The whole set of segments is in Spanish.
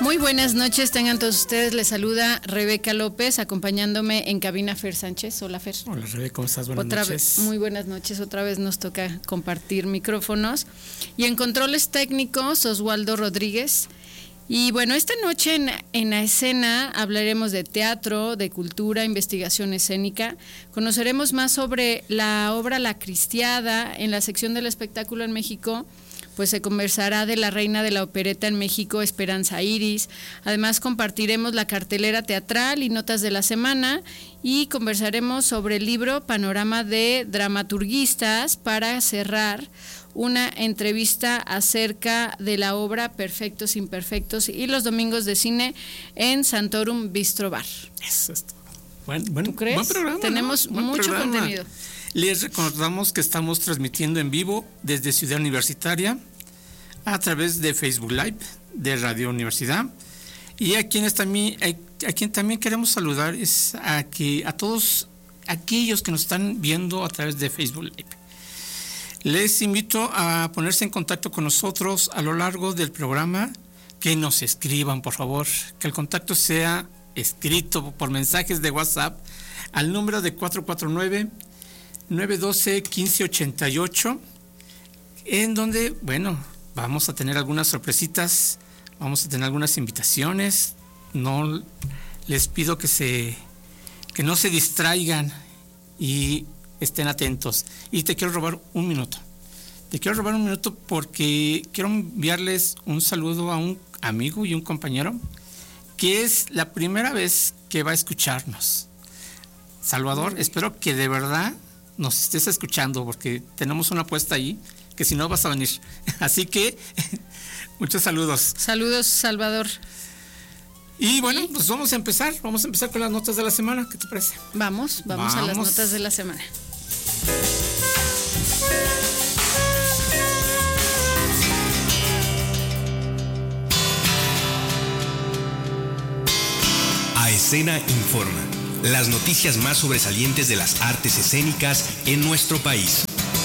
Muy buenas noches, tengan todos ustedes. Les saluda Rebeca López, acompañándome en cabina Fer Sánchez. Hola, Fer. Hola, Rebeca, ¿cómo estás? Buenas noches. Muy buenas noches. Otra vez nos toca compartir micrófonos. Y en controles técnicos, Oswaldo Rodríguez. Y bueno, esta noche en la escena hablaremos de teatro, de cultura, investigación escénica. Conoceremos más sobre la obra La Cristiada. En la sección del espectáculo en México, pues se conversará de la reina de la opereta en México, Esperanza Iris. Además compartiremos la cartelera teatral y notas de la semana, y conversaremos sobre el libro Panorama de Dramaturguistas, para cerrar una entrevista acerca de la obra Perfectos Imperfectos y los domingos de cine en Santorum Bistro Bar. Eso es todo. ¿Tú crees? Buen programa, tenemos mucho contenido. Les recordamos que estamos transmitiendo en vivo desde Ciudad Universitaria a través de Facebook Live de Radio Universidad, y a quien también queremos saludar es a todos aquellos que nos están viendo a través de Facebook Live. Les invito a ponerse en contacto con nosotros a lo largo del programa, que nos escriban, por favor, que el contacto sea escrito por mensajes de WhatsApp al número de 449-912-1588, en donde, bueno, vamos a tener algunas sorpresitas, vamos a tener algunas invitaciones. No les pido que no se distraigan y estén atentos. Y te quiero robar un minuto. Porque quiero enviarles un saludo a un amigo y un compañero que es la primera vez que va a escucharnos. Salvador, espero que de verdad nos estés escuchando, porque tenemos una apuesta ahí, que si no vas a venir. Así que, muchos saludos. Saludos, Salvador. Y bueno, pues vamos a empezar con las notas de la semana. ¿Qué te parece? Vamos a las notas de la semana. A Escena Informa, las noticias más sobresalientes de las artes escénicas en nuestro país.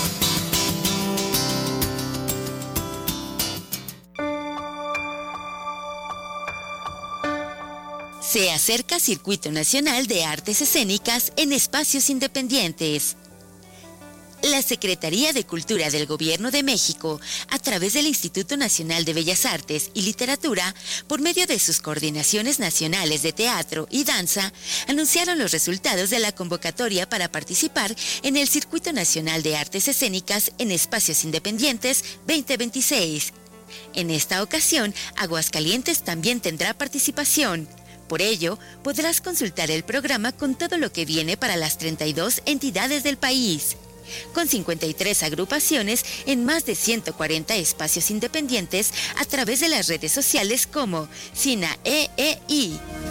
Se acerca Circuito Nacional de Artes Escénicas en Espacios Independientes. La Secretaría de Cultura del Gobierno de México, a través del Instituto Nacional de Bellas Artes y Literatura, por medio de sus coordinaciones nacionales de teatro y danza, anunciaron los resultados de la convocatoria para participar en el Circuito Nacional de Artes Escénicas en Espacios Independientes 2026. En esta ocasión, Aguascalientes también tendrá participación. Por ello, podrás consultar el programa con todo lo que viene para las 32 entidades del país, con 53 agrupaciones en más de 140 espacios independientes a través de las redes sociales como SINA EEI.